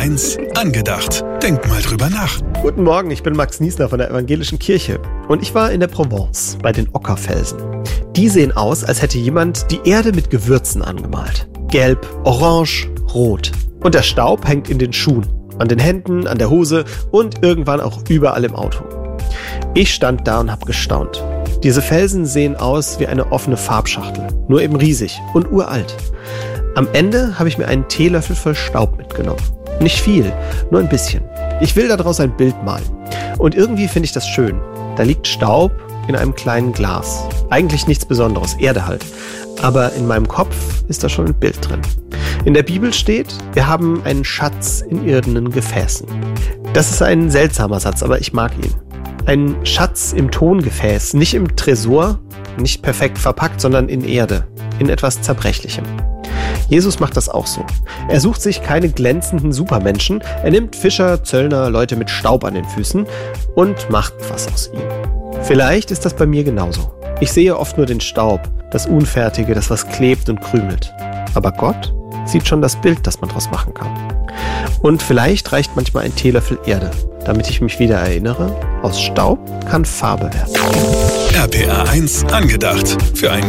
1 angedacht. Denk mal drüber nach. Guten Morgen, ich bin Max Niesner von der Evangelischen Kirche und ich war in der Provence bei den Ockerfelsen. Die sehen aus, als hätte jemand die Erde mit Gewürzen angemalt. Gelb, orange, rot. Und der Staub hängt in den Schuhen, an den Händen, an der Hose und irgendwann auch überall im Auto. Ich stand da und habe gestaunt. Diese Felsen sehen aus wie eine offene Farbschachtel, nur eben riesig und uralt. Am Ende habe ich mir einen Teelöffel voll Staub mitgenommen. Nicht viel, nur ein bisschen. Ich will daraus ein Bild malen. Und irgendwie finde ich das schön. Da liegt Staub in einem kleinen Glas. Eigentlich nichts Besonderes, Erde halt. Aber in meinem Kopf ist da schon ein Bild drin. In der Bibel steht, wir haben einen Schatz in irdenen Gefäßen. Das ist ein seltsamer Satz, aber ich mag ihn. Ein Schatz im Tongefäß, nicht im Tresor, nicht perfekt verpackt, sondern in Erde, in etwas Zerbrechlichem. Jesus macht das auch so. Er sucht sich keine glänzenden Supermenschen, er nimmt Fischer, Zöllner, Leute mit Staub an den Füßen und macht was aus ihnen. Vielleicht ist das bei mir genauso. Ich sehe oft nur den Staub, das Unfertige, das was klebt und krümelt. Aber Gott sieht schon das Bild, das man daraus machen kann. Und vielleicht reicht manchmal ein Teelöffel Erde, damit ich mich wieder erinnere, aus Staub kann Farbe werden. RPR 1 angedacht. Für ein